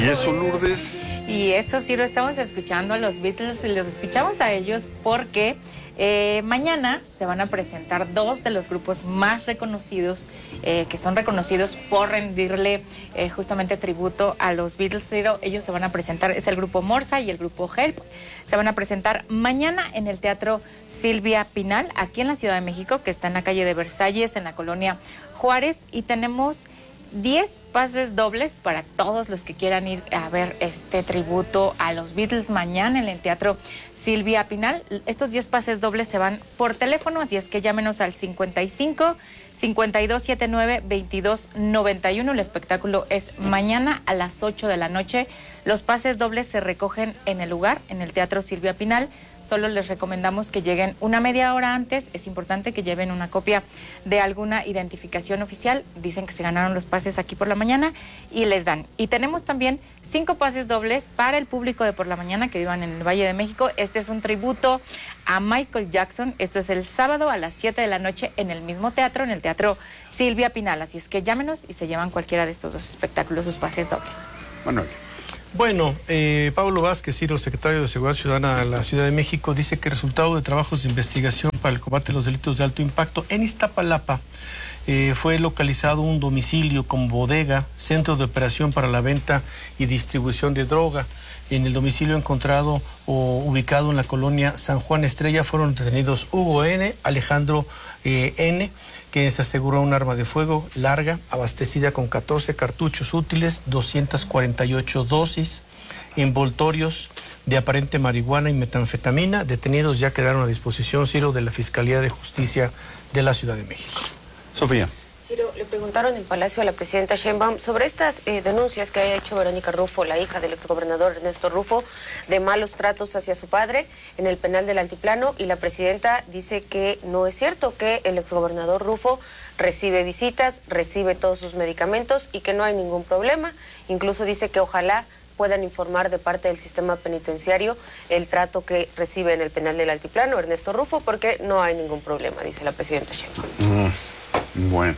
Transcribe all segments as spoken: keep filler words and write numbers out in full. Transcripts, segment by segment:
¿Y eso, Lourdes? Y eso sí lo estamos escuchando a los Beatles, y los escuchamos a ellos porque eh, mañana se van a presentar dos de los grupos más reconocidos, eh, que son reconocidos por rendirle eh, justamente tributo a los Beatles. Ellos se van a presentar, es el grupo Morsa y el grupo Help. Se van a presentar mañana en el Teatro Silvia Pinal, aquí en la Ciudad de México, que está en la calle de Versalles, en la colonia Juárez, y tenemos diez pases dobles para todos los que quieran ir a ver este tributo a los Beatles mañana en el Teatro Silvia Pinal. Estos diez pases dobles se van por teléfono, así es que llámenos al cincuenta y cinco, cincuenta y dos setenta y nueve, veintidós noventa y uno. El espectáculo es mañana a las ocho de la noche. Los pases dobles se recogen en el lugar, en el Teatro Silvia Pinal. Solo les recomendamos que lleguen una media hora antes. Es importante que lleven una copia de alguna identificación oficial. Dicen que se ganaron los pases aquí por la mañana y les dan. Y tenemos también cinco pases dobles para el público de por la mañana que vivan en el Valle de México. Este es un tributo a Michael Jackson. Esto es el sábado a las siete de la noche en el mismo teatro, en el Teatro Silvia Pinal. Así es que llámenos y se llevan cualquiera de estos dos espectáculos, sus pases dobles. Manuel. Bueno, eh, Pablo Vázquez Ciro, secretario de Seguridad Ciudadana de la Ciudad de México, dice que resultado de trabajos de investigación para el combate de los delitos de alto impacto en Iztapalapa eh, fue localizado un domicilio con bodega, centro de operación para la venta y distribución de droga. En el domicilio encontrado o ubicado en la colonia San Juan Estrella fueron detenidos Hugo N., Alejandro eh, N., que se aseguró un arma de fuego larga, abastecida con catorce cartuchos útiles, doscientas cuarenta y ocho dosis, envoltorios de aparente marihuana y metanfetamina. Detenidos ya quedaron a disposición, Ciro, de la Fiscalía de Justicia de la Ciudad de México. Sofía. Ciro, le preguntaron en Palacio a la presidenta Sheinbaum sobre estas eh, denuncias que ha hecho Verónica Rufo, la hija del exgobernador Ernesto Rufo, de malos tratos hacia su padre en el penal del Altiplano, y la presidenta dice que no es cierto, que el exgobernador Rufo recibe visitas, recibe todos sus medicamentos y que no hay ningún problema. Incluso dice que ojalá puedan informar de parte del sistema penitenciario el trato que recibe en el penal del Altiplano Ernesto Rufo, porque no hay ningún problema, dice la presidenta Sheinbaum. Mm, bueno.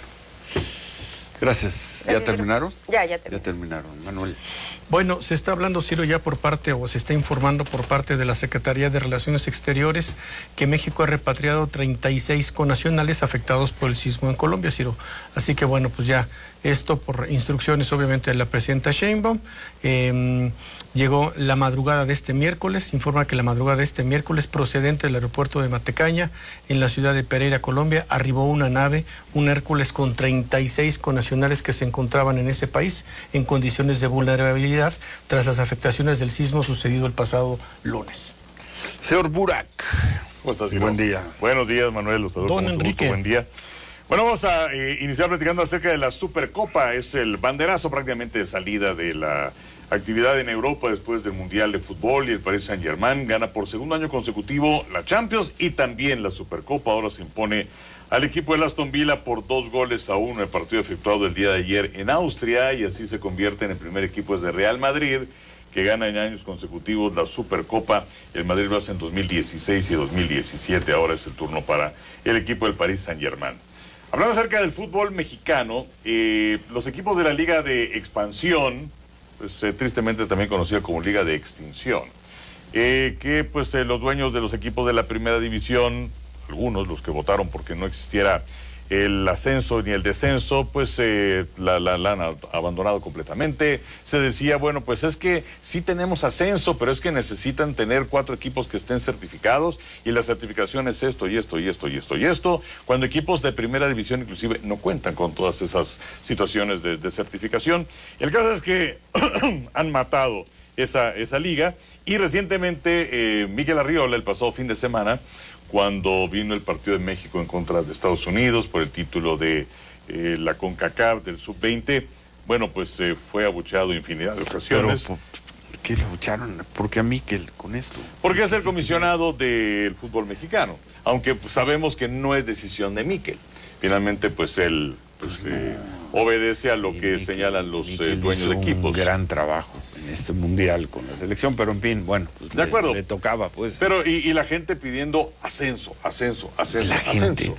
Gracias. ¿Ya Gracias, terminaron? Ya, ya terminaron. Ya terminaron. Manuel. Bueno, se está hablando, Ciro, ya por parte, o se está informando por parte de la Secretaría de Relaciones Exteriores, que México ha repatriado treinta y seis connacionales afectados por el sismo en Colombia, Ciro. Así que, bueno, pues ya esto por instrucciones, obviamente, de la presidenta Sheinbaum. Eh, llegó la madrugada de este miércoles, informa que la madrugada de este miércoles, procedente del aeropuerto de Matecaña, en la ciudad de Pereira, Colombia, arribó una nave, un Hércules, con treinta y seis connacionales que se encontraban en ese país en condiciones de vulnerabilidad tras las afectaciones del sismo sucedido el pasado lunes. Señor Burak. ¿Cómo estás, Ciro? Buen día. Buenos días, Manuel. Los saludo Don con mucho Enrique. gusto. Buen día. Bueno, vamos a eh, iniciar platicando acerca de la Supercopa. Es el banderazo prácticamente de salida de la actividad en Europa después del Mundial de Fútbol, y el Paris Saint-Germain gana por segundo año consecutivo la Champions y también la Supercopa. Ahora se impone al equipo de Aston Villa por dos goles a uno en el partido efectuado el día de ayer en Austria, y así se convierte en el primer equipo desde Real Madrid que gana en años consecutivos la Supercopa. El Madrid lo hace en dos mil dieciséis y dos mil diecisiete. Ahora es el turno para el equipo del Paris Saint-Germain. Hablando acerca del fútbol mexicano, eh, los equipos de la Liga de Expansión, pues eh, tristemente también conocida como Liga de Extinción, eh, que pues eh, los dueños de los equipos de la Primera División, algunos, los que votaron porque no existiera el ascenso ni el descenso, pues eh, la, la, la han abandonado completamente. Se decía, bueno, pues es que sí tenemos ascenso, pero es que necesitan tener cuatro equipos que estén certificados, y la certificación es esto y esto y esto y esto y esto, cuando equipos de primera división inclusive no cuentan con todas esas situaciones de, de certificación. El caso es que han matado esa, esa liga, y recientemente eh, Miguel Arriola, el pasado fin de semana, cuando vino el partido de México en contra de Estados Unidos por el título de eh, la CONCACAF del sub veinte, bueno, pues eh, fue abucheado infinidad de ocasiones. Pero, ¿por qué lo abucharon? ¿Por qué a Miquel con esto? Porque es el comisionado del fútbol mexicano, aunque pues, sabemos que no es decisión de Miquel. Finalmente, pues él pues, eh, obedece a lo que Miquel, señalan los eh, Miquel dueños hizo de equipos. Un gran trabajo en este mundial con la selección, pero en fin, bueno, pues de le, acuerdo. le tocaba, pues. Pero y, y la gente pidiendo ascenso, ascenso, ascenso, La ascenso. gente.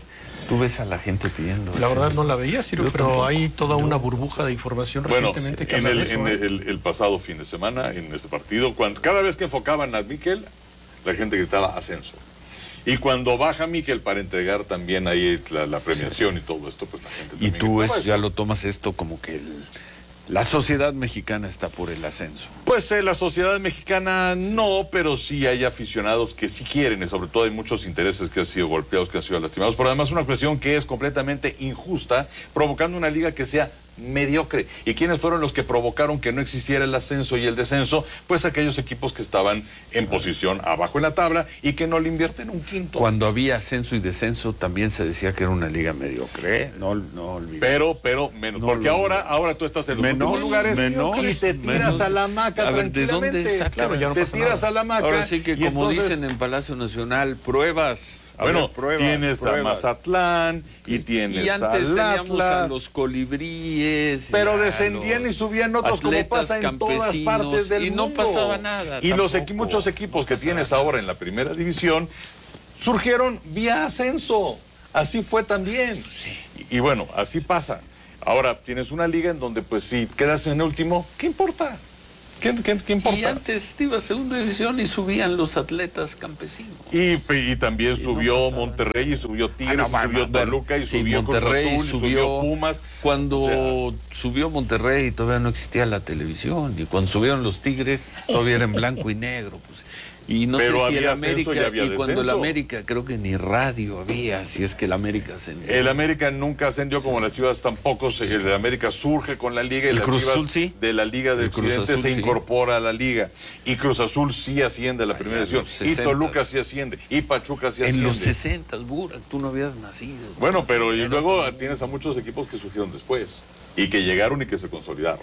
Tú ves a la gente pidiendo. La ese- verdad no la veía, Ciro, Yo pero tampoco. hay toda una burbuja de información Bueno, recientemente que en, habla el, de eso, en ¿eh? el, el pasado fin de semana, en este partido, cuando, cada vez que enfocaban a Mikel, la gente gritaba ascenso. Y cuando baja Mikel para entregar también ahí la, la premiación y todo esto, pues la gente Y también tú gritaba es, ya lo tomas esto como que el- la sociedad mexicana está por el ascenso. Pues eh, la sociedad mexicana no, pero sí hay aficionados que sí quieren, y sobre todo hay muchos intereses que han sido golpeados, que han sido lastimados, pero además una cuestión que es completamente injusta, provocando una liga que sea mediocre. ¿Y quiénes fueron los que provocaron que no existiera el ascenso y el descenso? Pues aquellos equipos que estaban en posición abajo en la tabla y que no le invierten un quinto. Cuando había ascenso y descenso también se decía que era una liga mediocre. ¿eh? No, no olvides. Pero, pero menos, No porque lo ahora, olvides. ahora tú estás en los Menos, últimos lugares menos, y te tiras menos. a la hamaca A ver, ¿de dónde tranquilamente. sacan? Claro, ya no te pasa tiras nada. a la hamaca. Ahora sí que, y como entonces- dicen en Palacio Nacional, pruebas. A Bueno, ver, pruebas, tienes a pruebas. Mazatlán y tienes Y antes al teníamos Atlas, a los colibríes. y pero a descendían los y subían otros como atletas pasa en todas campesinos, partes del y mundo. no pasaba nada. Y los tampoco. equi- muchos equipos No que pasaba tienes nada. ahora en la primera división surgieron vía ascenso. Así fue también. Y, y bueno, así pasa. Ahora tienes una liga en donde pues si quedas en último, ¿qué importa? ¿Qué, qué, qué importa? Y antes te iba a segunda división y subían los atletas campesinos. Y, y también Y no subió pasaba Monterrey, y subió Tigres, Ah, no, y bueno, subió bueno, Toluca, y sí, subió Cruz Monterrey, Azul, y subió, subió Pumas. Cuando O sea, subió Monterrey todavía no existía la televisión. Y cuando subieron los Tigres todavía era en blanco y negro. Pues. Y no Pero sé si el había ascenso América, y había y cuando el descenso. América, creo que ni radio había, si es que el América se... El América nunca ascendió como las Chivas tampoco. Se, el América surge con la liga y El las Cruz Chivas Azul sí. de la Liga del El Cruz Occidente Azul se sí. incorpora a la liga. Y Cruz Azul sí asciende a la primera en división. los Y sesentas. Toluca sí asciende. Y Pachuca sí asciende. En los sesentas, Burak, tú no habías nacido. Bueno, pero y Ya no luego te- tienes a muchos equipos que surgieron después. Y que llegaron y que se consolidaron.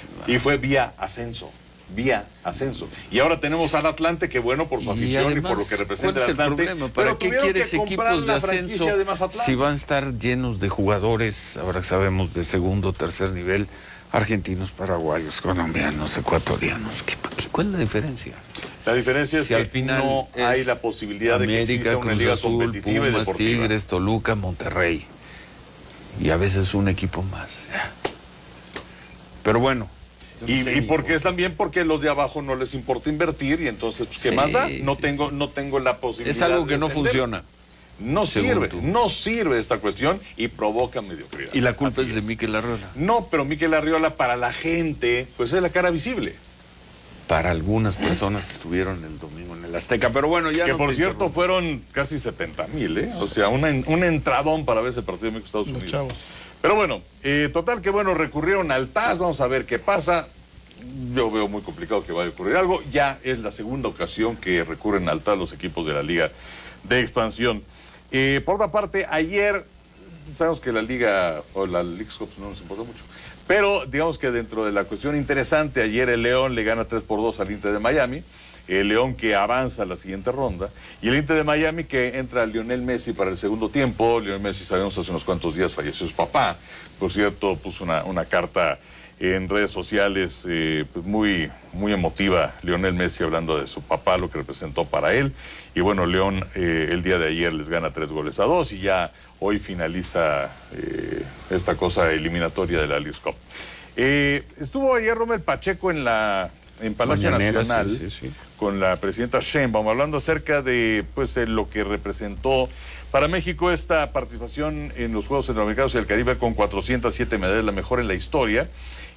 Y fue vía ascenso. Vía ascenso. Y ahora tenemos al Atlante, que bueno por su Y afición y, además, por lo que representa ¿cuál es el el Atlante. problema? ¿Para pero qué tuvieron quieres que comprar equipos de la franquicia ascenso de Mazatlán. si van a estar llenos de jugadores, ahora que sabemos, de segundo o tercer nivel, argentinos, paraguayos, colombianos, ecuatorianos? ¿Qué, qué, ¿Cuál es la diferencia? La diferencia es Si que al final no es hay la posibilidad de que América, exista una Cruz liga Azul, competitiva y Pumas, deportiva. Tigres, Toluca, Monterrey. Y a veces un equipo más. Pero bueno. Y, no sé y ni porque por es qué también porque los de abajo no les importa invertir y entonces, pues, ¿qué Sí, más da? No sí, tengo, sí. no tengo la posibilidad. Es algo de que no ascender. funciona. No según sirve, tú. no sirve esta cuestión y provoca mediocridad. Y la culpa Así es de Mikel Arriola. No, pero Mikel Arriola para la gente, pues es la cara visible. Para algunas personas que estuvieron el domingo en el Azteca. Pero bueno, ya que no por te cierto interrumpo. fueron casi setenta mil, ¿eh? O sea, una, un entradón para ver ese partido de México-Estados Los Unidos. chavos. Pero bueno, eh, total que bueno, recurrieron al T A S, vamos a ver qué pasa. Yo veo muy complicado que vaya a ocurrir algo. Ya es la segunda ocasión que recurren al T A S los equipos de la Liga de Expansión. Eh, por otra parte, ayer, sabemos que la Liga, o la Leagues Cup no nos importa mucho, pero digamos que dentro de la cuestión interesante, ayer el León le gana tres por dos al Inter de Miami. El León que avanza a la siguiente ronda, y el Inter de Miami que entra a Lionel Messi para el segundo tiempo. Lionel Messi, sabemos, hace unos cuantos días falleció su papá. Por cierto, puso una, una carta en redes sociales eh, pues muy, muy emotiva, Lionel Messi, hablando de su papá, lo que representó para él. Y bueno, León eh, el día de ayer les gana tres goles a dos y ya hoy finaliza eh, esta cosa eliminatoria de la Leagues Cup. Eh, estuvo ayer Rommel Pacheco en la en Palacio Mañanera, Nacional, sí, sí, sí. con la presidenta Sheinbaum, hablando acerca de pues de lo que representó para México esta participación en los Juegos Centroamericanos y del Caribe con cuatrocientas siete medallas, la mejor en la historia.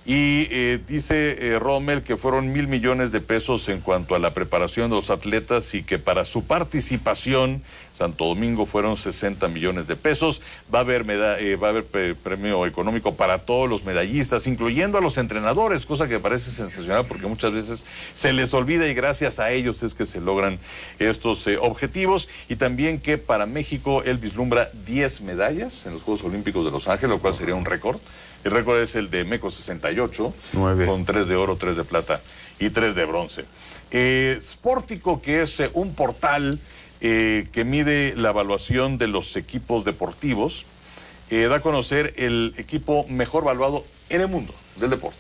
Y eh, dice eh, Rommel que fueron mil millones de pesos en cuanto a la preparación de los atletas y que para su participación Santo Domingo fueron sesenta millones de pesos. Va a haber meda eh, va a haber pre premio económico para todos los medallistas, incluyendo a los entrenadores, cosa que parece sensacional porque muchas veces se les olvida y gracias a ellos es que se logran estos eh, objetivos. Y también que para México él vislumbra diez medallas en los Juegos Olímpicos de Los Ángeles, lo cual sería un récord. El récord es el de Meco sesenta y ocho, Nueve. con tres de oro, tres de plata y tres de bronce. Eh, Sportico, que es eh, un portal eh, que mide la evaluación de los equipos deportivos, eh, da a conocer el equipo mejor valuado en el mundo del deporte.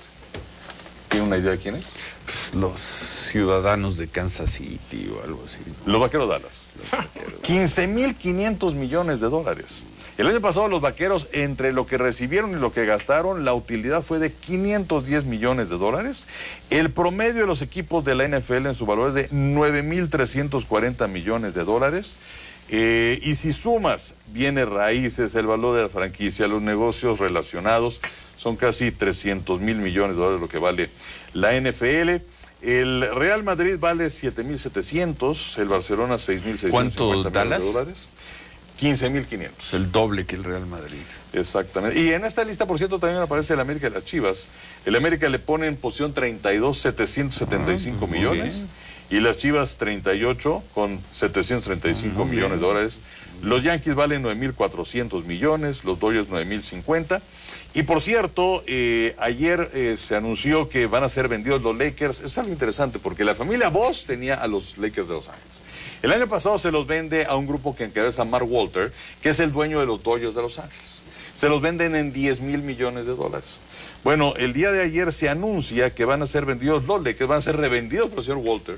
¿Tiene una idea de quién es? Pues, los ciudadanos de Kansas City o algo así. Los Vaqueros Dallas. quince mil quinientos millones de dólares. El año pasado los Vaqueros, entre lo que recibieron y lo que gastaron, la utilidad fue de quinientos diez millones de dólares. El promedio de los equipos de la N F L en su valor es de nueve mil trescientos cuarenta millones de dólares. Eh, y si sumas bienes raíces, el valor de la franquicia, los negocios relacionados, son casi trescientos mil millones de dólares lo que vale la N F L. El Real Madrid vale siete mil setecientos, el Barcelona seis mil seiscientos cincuenta millones de dólares. quince mil quinientos. El doble que el Real Madrid. Exactamente. Y en esta lista, por cierto, también aparece el América de las Chivas. El América le pone en posición treinta y dos, setecientos setenta y cinco ah, millones. bien. Y las Chivas treinta y ocho con setecientos treinta y cinco ah, millones bien. de dólares. Los Yankees valen nueve mil cuatrocientos millones, los Dodgers nueve mil cincuenta. Y por cierto, eh, ayer eh, se anunció que van a ser vendidos los Lakers. Es algo interesante porque la familia Voss tenía a los Lakers de Los Ángeles. El año pasado se los vende a un grupo que encabeza Mark Walter, que es el dueño de los Dodgers de Los Ángeles. Se los venden en diez mil millones de dólares. Bueno, el día de ayer se anuncia que van a ser vendidos los Lakers, van a ser revendidos por el señor Walter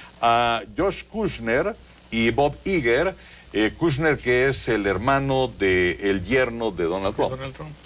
a Josh Kushner y Bob Iger. Eh, Kushner, que es el hermano del yerno de Donald Trump. Donald Trump.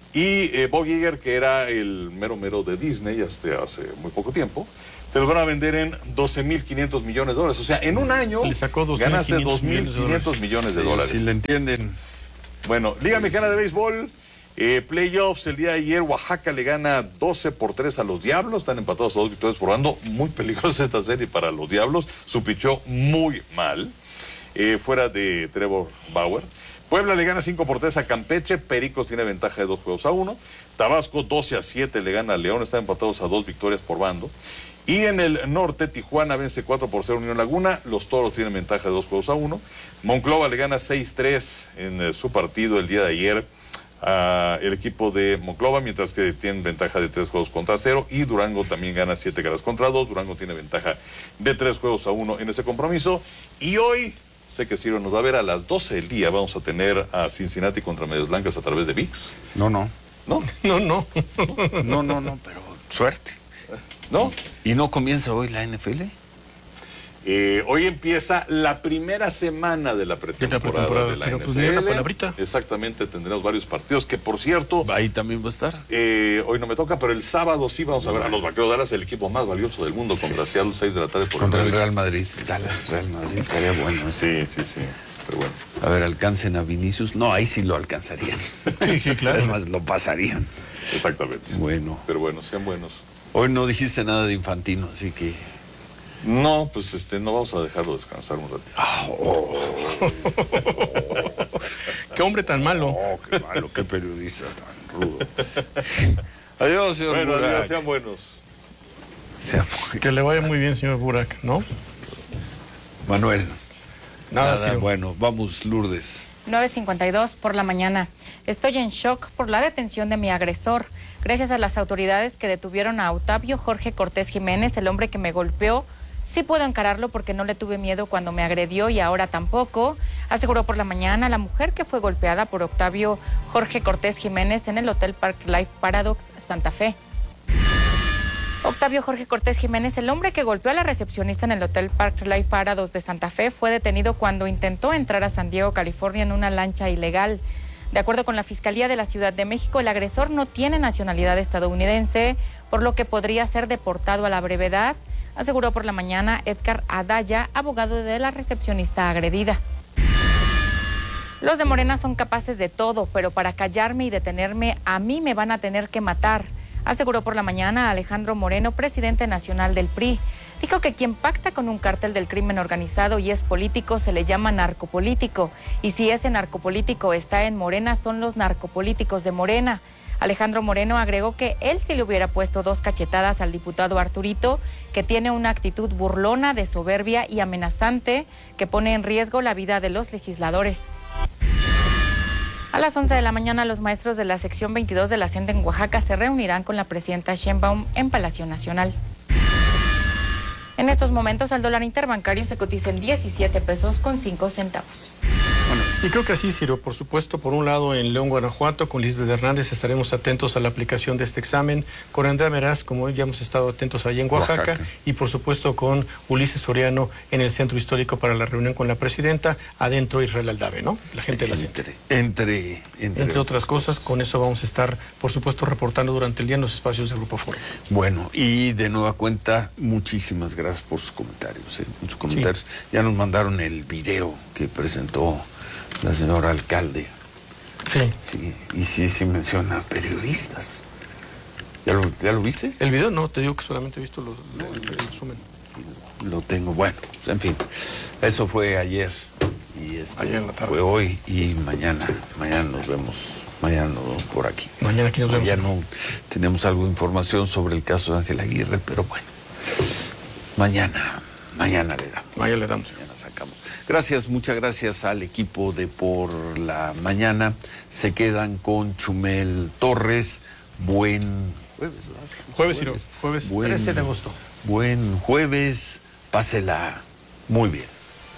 Y eh, Bob Iger, que era el mero mero de Disney hasta hace muy poco tiempo, se los van a vender en doce mil quinientos millones de dólares. O sea, en un año Le sacó ganaste dos mil millones de quinientos dólares. millones de Sí, dólares. Si le entienden. Bueno, Liga Mexicana de Béisbol, eh, playoffs, el día de ayer Oaxaca le gana doce por tres a los Diablos, están empatados a dos victorias por bando, muy peligrosa esta serie para los Diablos, su pichó muy mal, eh, fuera de Trevor Bauer. Puebla le gana cinco por tres a Campeche, Pericos tiene ventaja de dos juegos a uno, Tabasco doce a siete le gana a León, están empatados a dos victorias por bando. Y en el norte, Tijuana vence cuatro por cero a Unión Laguna, los Toros tienen ventaja de dos juegos a uno, Monclova le gana seis tres en eh, su partido el día de ayer al equipo de Monclova, mientras que tienen ventaja de tres juegos contra cero, y Durango también gana siete carreras contra dos, Durango tiene ventaja de tres juegos a uno en ese compromiso. Y hoy, sé que Ciro nos va a ver a las doce del día, vamos a tener a Cincinnati contra Medias Blancas a través de V I X. No, no. ¿No? No, no. No, no, no, pero suerte. ¿No? ¿Y no comienza hoy la N F L? Eh, hoy empieza la primera semana de la pretemporada de la, pretemporada, de la pero N F L. pues mira la palabrita. Exactamente, tendremos varios partidos que, por cierto, Ahí también va a estar. eh, hoy no me toca, pero el sábado sí vamos a ver a los Vaqueros de Dallas, el equipo más valioso del mundo, contra Seattle, seis de la tarde por Contra el el Real Madrid. Dallas, Real Madrid. Estaría bueno. Sí, sí, sí. Pero bueno. A ver, alcancen a Vinicius. No, ahí sí lo alcanzarían. Sí, sí, claro. Además, lo pasarían. Exactamente. Bueno. Pero bueno, sean buenos. Hoy no dijiste nada de Infantino, así que... No, pues este, no vamos a dejarlo descansar un ratito. Ah, oh, Qué hombre tan malo. oh, qué malo, qué periodista tan rudo. Adiós, señor Bueno, Burak. adiós, sean buenos. Sea muy- Que le vaya muy bien, señor Burak, ¿no? Manuel. Nada, Nada, Ciro. bueno, vamos, Lourdes. nueve cincuenta y dos por la mañana. Estoy en shock por la detención de mi agresor. Gracias a las autoridades que detuvieron a Octavio Jorge Cortés Jiménez, el hombre que me golpeó, sí puedo encararlo porque no le tuve miedo cuando me agredió y ahora tampoco, aseguró por la mañana la mujer que fue golpeada por Octavio Jorge Cortés Jiménez en el Hotel Park Life Paradox Santa Fe. Octavio Jorge Cortés Jiménez, el hombre que golpeó a la recepcionista en el Hotel Park Life Paradox de Santa Fe, fue detenido cuando intentó entrar a San Diego, California, en una lancha ilegal. De acuerdo con la Fiscalía de la Ciudad de México, el agresor no tiene nacionalidad estadounidense, por lo que podría ser deportado a la brevedad, aseguró por la mañana Edgar Adaya, abogado de la recepcionista agredida. Los de Morena son capaces de todo, pero para callarme y detenerme, a mí me van a tener que matar, aseguró por la mañana Alejandro Moreno, presidente nacional del P R I. Dijo que quien pacta con un cártel del crimen organizado y es político se le llama narcopolítico, y si ese narcopolítico está en Morena, son los narcopolíticos de Morena. Alejandro Moreno agregó que él sí le hubiera puesto dos cachetadas al diputado Arturito, que tiene una actitud burlona, de soberbia y amenazante que pone en riesgo la vida de los legisladores. A las once de la mañana, los maestros de la sección veintidós de la SENDE en Oaxaca se reunirán con la presidenta Sheinbaum en Palacio Nacional. En estos momentos, el dólar interbancario se cotiza en diecisiete pesos con cinco centavos. Bueno, Y creo que así, Ciro, por supuesto, por un lado en León, Guanajuato, con Lisbeth Hernández estaremos atentos a la aplicación de este examen, con Andrea Meraz, como ya hemos estado atentos allá en Oaxaca, Oaxaca, y por supuesto con Ulises Soriano en el Centro Histórico para la reunión con la presidenta, adentro Israel Aldave, ¿no? La gente de la entre, entre, entre, entre otras cosas, cosas, con eso vamos a estar, por supuesto, reportando durante el día en los espacios de Grupo Fórmula. Bueno, y de nueva cuenta, muchísimas gracias por sus comentarios, ¿eh? Muchos comentarios. Sí. Ya nos mandaron el video que presentó la señora alcalde. Sí. Sí, y sí, sí menciona periodistas. ¿Ya lo, ¿Ya lo viste? El video no, te digo que solamente he visto los, el, el resumen. Lo tengo, bueno, en fin. Eso fue ayer. Y esto ayer en la tarde. Fue hoy y mañana. Mañana nos vemos. Mañana nos vemos por aquí. Mañana aquí nos vemos. Ya no tenemos algo de información sobre el caso de Ángel Aguirre, pero bueno. Mañana, mañana le damos. Mañana le damos. Mañana sacamos. Gracias, muchas gracias al equipo de Por la Mañana. Se quedan con Chumel Torres. Buen jueves, ¿verdad? Jueves, Ciro. Jueves, buen, trece de agosto. Buen jueves. Pásela muy bien.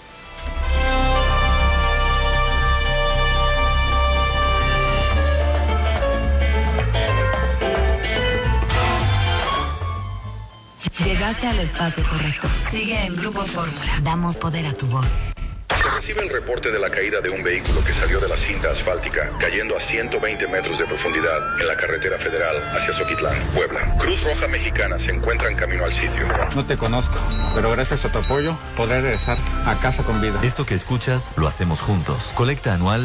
Llegaste al espacio correcto. Sigue en Grupo Fórmula. Damos poder a tu voz. Se recibe el reporte de la caída de un vehículo que salió de la cinta asfáltica, cayendo a ciento veinte metros de profundidad en la carretera federal hacia Zoquitlán, Puebla. Cruz Roja Mexicana se encuentra en camino al sitio. No te conozco, pero gracias a tu apoyo podré regresar a casa con vida. Esto que escuchas lo hacemos juntos. Colecta anual